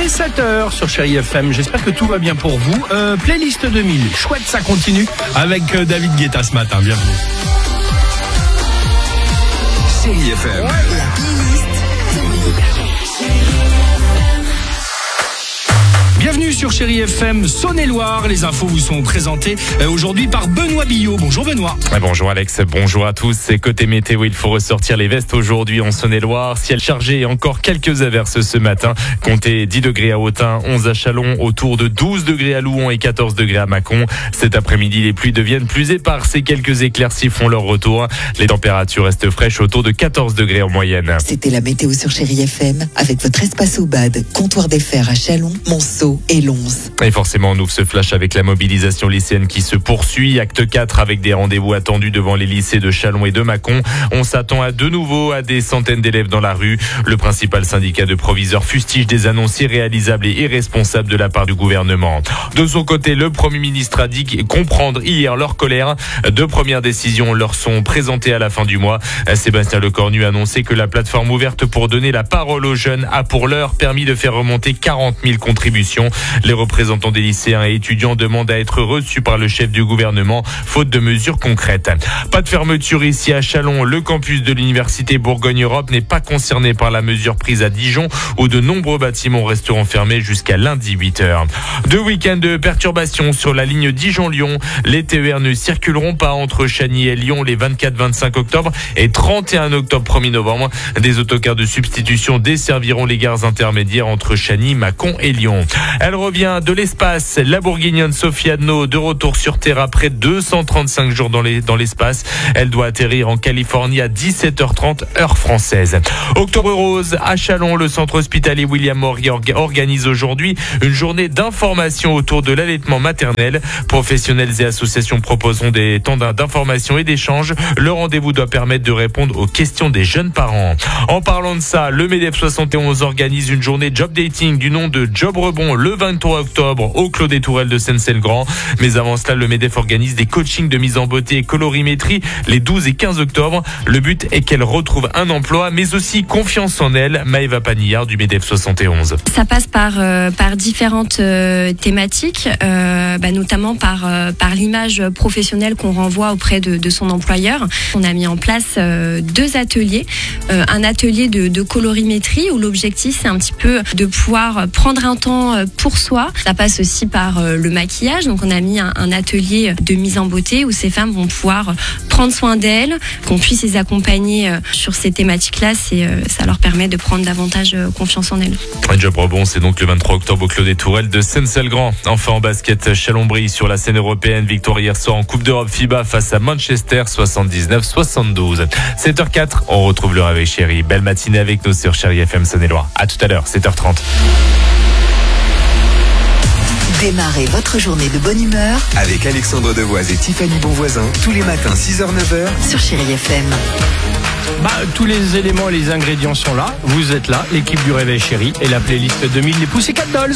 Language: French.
est 7h sur Chérie FM. J'espère que tout va bien pour vous. Playlist 2000. Chouette, ça continue avec David Guetta ce matin. Bienvenue. Chérie FM. Ouais. La playlist 2000. Bienvenue sur Chérie FM Saône-et-Loire. Les infos vous sont présentées aujourd'hui par Benoît Billot. Bonjour Benoît. Bonjour Alex, bonjour à tous. C'est côté météo, il faut ressortir les vestes aujourd'hui en Saône-et-Loire. Ciel chargé et encore quelques averses ce matin. Comptez 10 degrés à Autun, 11 à Châlons, autour de 12 degrés à Louhans et 14 degrés à Mâcon. Cet après-midi, les pluies deviennent plus éparses et quelques éclaircies font leur retour. Les températures restent fraîches autour de 14 degrés en moyenne. C'était la météo sur Chérie FM avec votre espace au bad, comptoir des fers à Châlons, Monceau et Lons. Et forcément, on ouvre ce flash avec la mobilisation lycéenne qui se poursuit. Acte 4 avec des rendez-vous attendus devant les lycées de Châlons et de Mâcon. On s'attend à de nouveau à des centaines d'élèves dans la rue. Le principal syndicat de proviseurs fustige des annonces irréalisables et irresponsables de la part du gouvernement. De son côté, le Premier ministre a dit comprendre hier leur colère. Deux premières décisions leur sont présentées à la fin du mois. Sébastien Lecornu a annoncé que la plateforme ouverte pour donner la parole aux jeunes a pour l'heure permis de faire remonter 40 000 contributions. Les représentants des lycéens et étudiants demandent à être reçus par le chef du gouvernement, faute de mesures concrètes. Pas de fermeture ici à Châlons. Le campus de l'université Bourgogne-Europe n'est pas concerné par la mesure prise à Dijon, où de nombreux bâtiments resteront fermés jusqu'à lundi 8h. Deux week-ends de perturbations sur la ligne Dijon-Lyon. Les TER ne circuleront pas entre Chagny et Lyon les 24-25 octobre et 31 octobre 1er novembre. Des autocars de substitution desserviront les gares intermédiaires entre Chagny, Mâcon et Lyon. Elle revient de l'espace. La bourguignonne Sophie Adno de retour sur Terre après 235 jours dans l'espace. Elle doit atterrir en Californie à 17h30 heure française. Octobre rose à Châlons, le centre hospitalier William Maury organise aujourd'hui une journée d'information autour de l'allaitement maternel. Professionnels et associations proposeront des temps d'information et d'échange. Le rendez-vous doit permettre de répondre aux questions des jeunes parents. En parlant de ça, le MEDEF 71 organise une journée job dating du nom de Job Rebond le 23 octobre au Clos des Tourelles de Seynes-Saint-Grand. Mais avant cela, le MEDEF organise des coachings de mise en beauté et colorimétrie les 12 et 15 octobre. Le but est qu'elle retrouve un emploi, mais aussi confiance en elle. Maëva Panillard du MEDEF 71. Ça passe par différentes thématiques, notamment par l'image professionnelle qu'on renvoie auprès de son employeur. On a mis en place deux ateliers. Un atelier de colorimétrie où l'objectif c'est un petit peu de pouvoir prendre un temps pour soi. Ça passe aussi par le maquillage. Donc on a mis un atelier de mise en beauté où ces femmes vont pouvoir prendre soin d'elles, qu'on puisse les accompagner sur ces thématiques-là. Ça leur permet de prendre davantage confiance en elles. Un job rebond, c'est donc le 23 octobre au Clos des Tourelles de Seynes-Saint-Grand. Enfin en basket, Châlons-Brie sur la scène européenne. Victoire hier soir en Coupe d'Europe FIBA face à Manchester 79-72. 7h04, on retrouve le réveil chéri. Belle matinée avec nous sur Chérie FM Saône-et-Loire. À tout à l'heure, 7h30. Démarrez votre journée de bonne humeur Avec Alexandre Devoise et Tiffany Bonvoisin, tous les matins 6h-9h. sur Chérie FM. Tous les éléments et les ingrédients sont là. Vous êtes là, l'équipe du réveil chéri et la playlist 2000 les Pussycat Dolls.